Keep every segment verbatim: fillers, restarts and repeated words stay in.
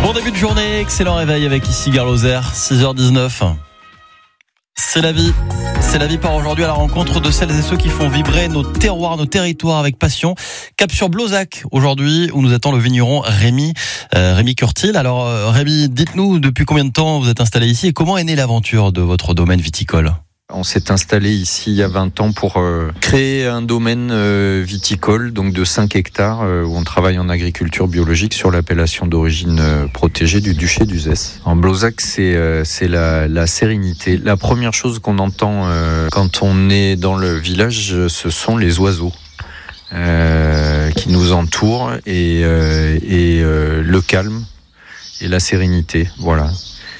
Bon début de journée, excellent réveil avec ici Gare Lozère, six heures dix-neuf. C'est la vie. C'est la vie par aujourd'hui à la rencontre de celles et ceux qui font vibrer nos terroirs, nos territoires avec passion. Cap sur Blozac aujourd'hui où nous attend le vigneron Rémi, euh, Rémi Curtil. Alors euh, Rémi, dites-nous depuis combien de temps vous êtes installé ici et comment est née l'aventure de votre domaine viticole ? On s'est installé ici il y a vingt ans pour euh, créer un domaine euh, viticole, donc de cinq hectares, euh, où on travaille en agriculture biologique sur l'appellation d'origine euh, protégée du duché d'Uzès. En Blozac, c'est euh, c'est la, la sérénité. La première chose qu'on entend euh, quand on est dans le village, ce sont les oiseaux euh, qui nous entourent et, euh, et euh, le calme et la sérénité. Voilà.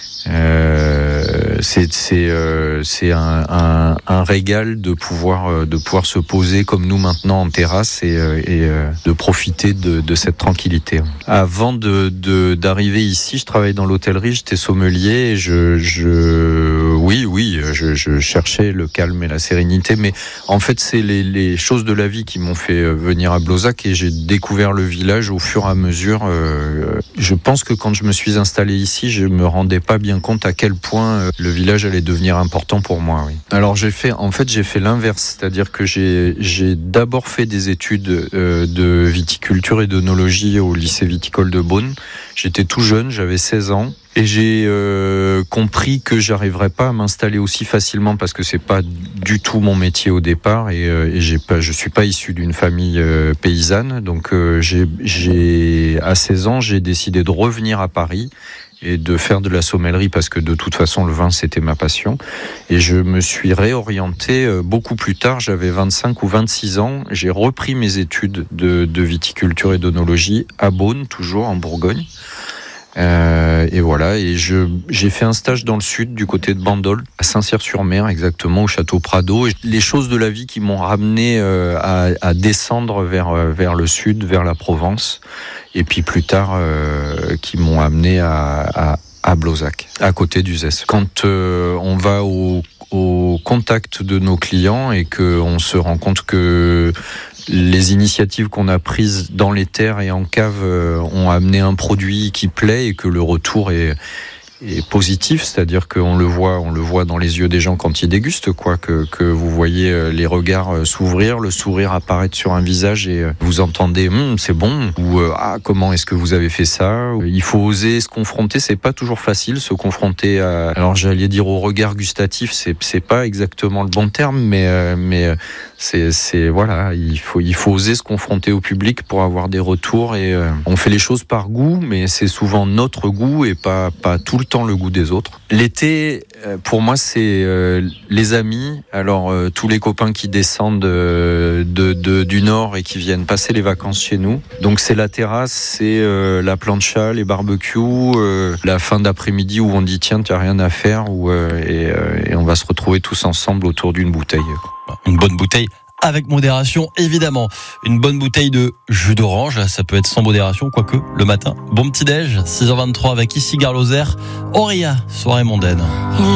Euh, c'est c'est euh, c'est un, un, un régal de pouvoir de pouvoir se poser comme nous maintenant en terrasse et, et euh, de profiter de, de cette tranquillité. Avant de, de d'arriver ici, je travaillais dans l'hôtellerie, j'étais sommelier et je je oui oui je, je cherchais le calme et la sérénité, mais en fait c'est les, les choses de la vie qui m'ont fait venir à Blozac et j'ai découvert le village au fur et à mesure. Euh, je pense que quand je me suis installé ici, je me rendais pas bien compte à quel point le village allait devenir important pour moi. Oui. Alors j'ai fait, en fait, j'ai fait l'inverse, c'est-à-dire que j'ai j'ai d'abord fait des études euh, de viticulture et d'œnologie au lycée viticole de Beaune. J'étais tout jeune, j'avais seize ans. Et j'ai euh, compris que j'arriverais pas à m'installer aussi facilement parce que c'est pas du tout mon métier au départ et, euh, et j'ai pas, je suis pas issu d'une famille euh, paysanne. Donc euh, j'ai, j'ai à seize ans, j'ai décidé de revenir à Paris et de faire de la sommellerie parce que de toute façon le vin c'était ma passion. Et je me suis réorienté euh, beaucoup plus tard, j'avais vingt-cinq ou vingt-six ans. J'ai repris mes études de, de viticulture et d'œnologie à Beaune, toujours en Bourgogne. Euh, et voilà, et je, j'ai fait un stage dans le sud, du côté de Bandol, à Saint-Cyr-sur-Mer, exactement, au château Prado. Et les choses de la vie qui m'ont ramené euh, à, à descendre vers, vers le sud, vers la Provence, et puis plus tard, euh, qui m'ont amené à, à, à Blozac, à côté d'Uzès. Quand euh, on va au, au contact de nos clients et qu'on se rend compte que les initiatives qu'on a prises dans les terres et en cave ont amené un produit qui plaît et que le retour est, est positif, c'est-à-dire qu'on le voit, on le voit dans les yeux des gens quand ils dégustent, quoi, que, que vous voyez les regards s'ouvrir, le sourire apparaître sur un visage et vous entendez hm, c'est bon ou ah comment est-ce que vous avez fait ça. Il faut oser se confronter, c'est pas toujours facile se confronter à, alors j'allais dire au regard gustatif, c'est c'est pas exactement le bon terme, mais mais c'est c'est voilà, il faut il faut oser se confronter au public pour avoir des retours et euh, on fait les choses par goût, mais c'est souvent notre goût et pas pas tout le temps le goût des autres. L'été, pour moi, c'est euh, les amis. Alors euh, tous les copains qui descendent de, de, de du nord et qui viennent passer les vacances chez nous. Donc c'est la terrasse, c'est euh, la plancha, les barbecues, euh, la fin d'après-midi où on dit tiens, tu n'as rien à faire, ou euh, et, euh, et on va se retrouver tous ensemble autour d'une bouteille. Une bonne bouteille. Avec modération, évidemment. Une bonne bouteille de jus d'orange, ça peut être sans modération, quoique, le matin. Bon petit déj, six heures vingt-trois avec ici Gare Lozère. Auria, soirée mondaine.